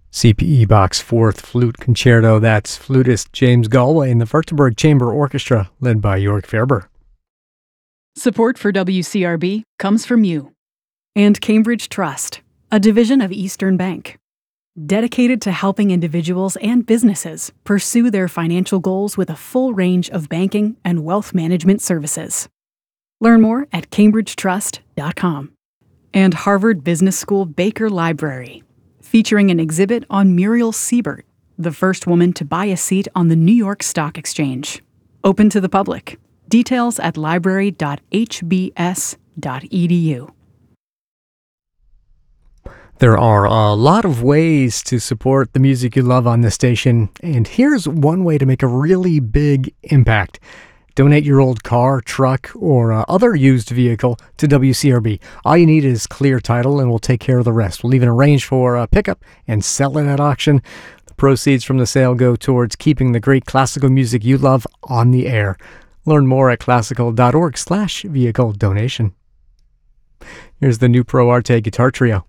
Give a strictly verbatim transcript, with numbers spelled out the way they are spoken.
C P E Bach's Fourth Flute Concerto. That's flutist James Galway and the Württemberg Chamber Orchestra, led by Jörg Ferber. Support for W C R B comes from you. And Cambridge Trust, a division of Eastern Bank, dedicated to helping individuals and businesses pursue their financial goals with a full range of banking and wealth management services. Learn more at cambridge trust dot com. And Harvard Business School Baker Library, featuring an exhibit on Muriel Siebert, the first woman to buy a seat on the New York Stock Exchange. Open to the public. Details at library dot h b s dot e d u. There are a lot of ways to support the music you love on this station, and here's one way to make a really big impact. Donate your old car, truck, or uh, other used vehicle to W C R B. All you need is clear title, and we'll take care of the rest. We'll even arrange for a pickup and sell it at auction. The proceeds from the sale go towards keeping the great classical music you love on the air. Learn more at classical dot org slash vehicle donation. Here's the new Pro Arte Guitar Trio.